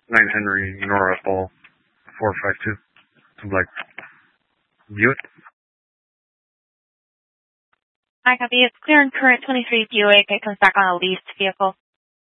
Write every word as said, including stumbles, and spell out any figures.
nine Henry, Nora Ball, four five two. To Black. Buick? I copy. It's clear and current twenty-three Buick. It comes back on a leased vehicle.